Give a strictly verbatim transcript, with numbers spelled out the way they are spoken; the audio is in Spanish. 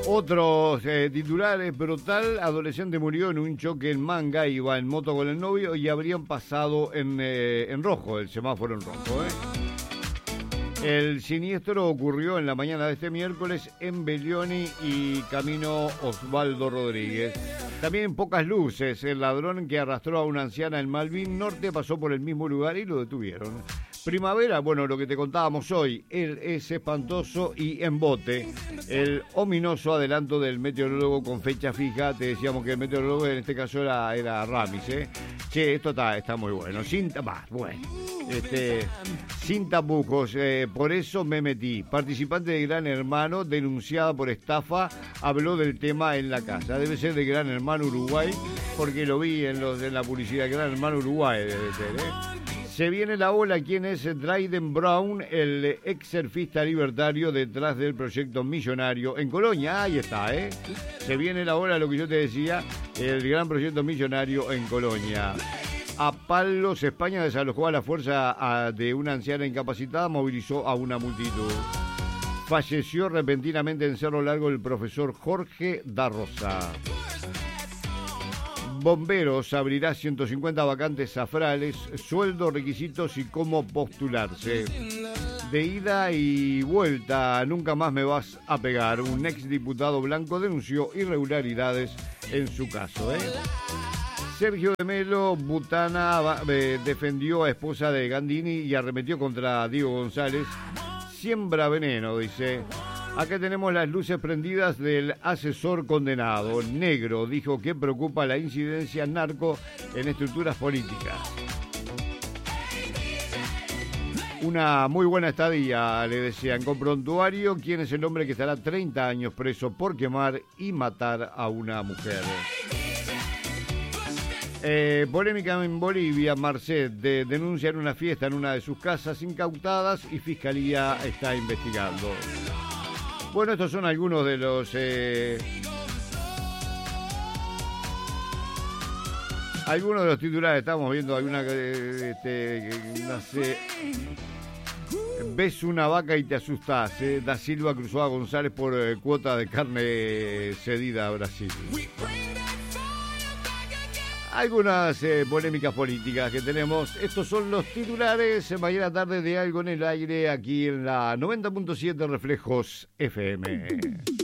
Otros eh, titulares: brutal adolescente murió en un choque en Manga, iba en moto con el novio y habrían pasado en, eh, en rojo, el semáforo en rojo. ¿eh? El siniestro ocurrió en la mañana de este miércoles en Belloni y camino Osvaldo Rodríguez. También pocas luces, el ladrón que arrastró a una anciana en Malvin Norte pasó por el mismo lugar y lo detuvieron. Primavera, bueno, lo que te contábamos hoy, él es espantoso y en bote. El ominoso adelanto del meteorólogo con fecha fija, te decíamos que el meteorólogo en este caso era, era Ramis, ¿eh? Che, esto está, está muy bueno, sin, bah, bueno, este, sin tapujos, eh, por eso me metí. Participante de Gran Hermano, denunciada por estafa, habló del tema en la casa. Debe ser de Gran Hermano Uruguay, porque lo vi en, los, en la publicidad, Gran Hermano Uruguay debe ser, ¿eh? Se viene la ola. ¿Quién es Dryden Brown, el ex surfista libertario detrás del proyecto millonario en Colonia? Ahí está, ¿eh? Se viene la ola, lo que yo te decía, el gran proyecto millonario en Colonia. A palos, España desalojó a la fuerza a, de una anciana incapacitada, movilizó a una multitud. Falleció repentinamente en Cerro Largo el profesor Jorge da Rosa. Bomberos abrirá ciento cincuenta vacantes afrales, sueldos, requisitos y cómo postularse. De ida y vuelta, nunca más me vas a pegar. Un exdiputado blanco denunció irregularidades en su caso. ¿eh? Sergio de Melo, Butana, eh, defendió a esposa de Gandini y arremetió contra Diego González. Siembra veneno, dice. Acá tenemos las luces prendidas del asesor condenado. Negro dijo que preocupa la incidencia narco en estructuras políticas. Una muy buena estadía, le decían. Con prontuario, ¿quién es el hombre que estará treinta años preso por quemar y matar a una mujer? Eh, polémica en Bolivia. Marcet de, denuncia en una fiesta en una de sus casas incautadas y Fiscalía está investigando. Bueno, estos son algunos de los eh, algunos de los titulares. Estamos viendo alguna eh, este, no sé. Ves una vaca y te asustás. Eh. Da Silva cruzó a González por eh, cuota de carne cedida a Brasil. Algunas eh, polémicas políticas que tenemos. Estos son los titulares. Mañana tarde de Algo en el Aire, aquí en la noventa punto siete Reflejos F M.